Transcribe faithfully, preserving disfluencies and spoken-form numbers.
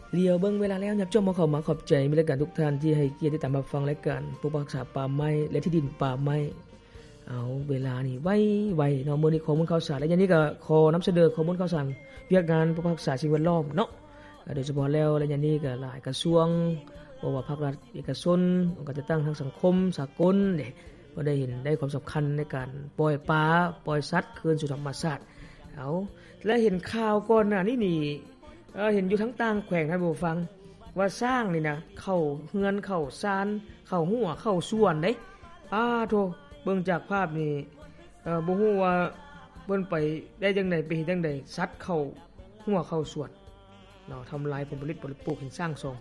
เลียวเบิ่งเวลาแล้วยับจ้อมเข้ามาขอบใจมีรายการทุกท่านที่ให้เกียรติติดตามรับฟังรายการผู้รักษาป่าไม้และที่ดินป่าไม้เอาเวลานี่ไวๆเนาะมื้อนี้ข้อมูลข่าวสารและอย่างนี้ก็ขอนำเสนอข้อมูลข่าวสารเวียกงานผู้รักษาสิ่งแวดล้อมเนาะโดยเฉพาะแล้วและอย่างนี้ก็หลายกระทรวงบ่ว่าภาครัฐเอกชนองค์การจัดตั้งทางสังคมสากลนี่บ่ได้เห็นได้ความสำคัญในการปล่อยปลาปล่อยสัตว์คืนสู่ธรรมชาติเอาและเห็นข่าวก่อนหน้านี้นี่เออเห็นอยู่ทั้งต่างแขวงท่านผู้ฟังว่าสร้างนี่นะเข้าเฮือนเข้าศาลเข้าหัวเข้าสวนเด้อ้าโธ่เบิ่งจากภาพนี่เอ่อบ่ฮู้ว่าเพิ่นไปได้จังได๋ไปเฮ็ดจังได๋สัตว์เข้าหัวเข้าสวนเนาะทำลายผลผลิตบริโภคเห็นสร้างสอง